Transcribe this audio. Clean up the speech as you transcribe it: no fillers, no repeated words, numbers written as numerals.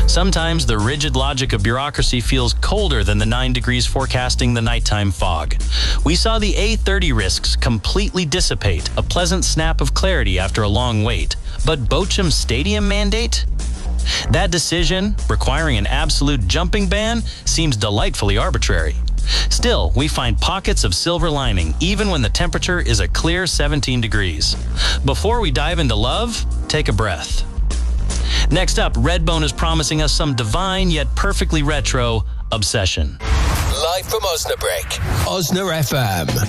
Sometimes the rigid logic of bureaucracy feels colder than the 9 degrees forecasting the nighttime fog. We saw the A30 risks completely dissipate, a pleasant snap of clarity after a long wait. But Bochum Stadium mandate? That decision, requiring an absolute jumping ban, seems delightfully arbitrary. Still, we find pockets of silver lining, even when the temperature is a clear 17 degrees. Before we dive into love, take a breath. Next up, Redbone is promising us some divine yet perfectly retro obsession. Live from Osnabrück, Osna FM.